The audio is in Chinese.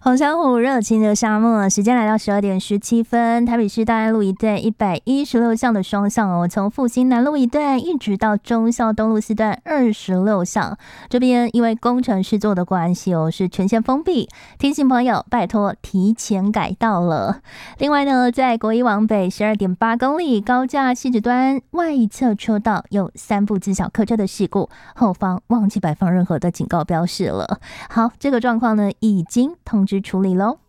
红珊瑚热情的沙漠，时间来到12点17分，台北市大安路一段116巷的双向哦，从复兴南路一段一直到忠孝东路4段26巷，这边因为工程施作的关系哦，是全线封闭，提醒朋友拜托提前改道了。另外呢，在国一往北12.8公里高架汐止端外侧车道有3部自小客车的事故，后方忘记摆放任何的警告标示了。好，这个状况呢已经通知处理咯。